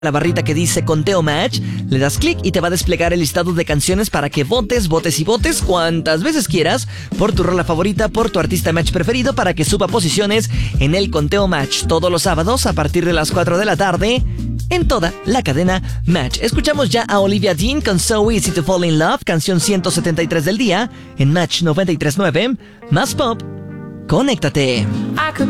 la barrita que dice Conteo Match, le das clic y te va a desplegar el listado de canciones para que votes cuantas veces quieras por tu rola favorita, por tu artista Match preferido, para que suba posiciones en el Conteo Match todos los sábados a partir de las 4 de la tarde en toda la cadena Match. Escuchamos ya a Olivia Dean con So Easy to Fall in Love, canción 173 del día en Match 93.9, más pop. Conéctate.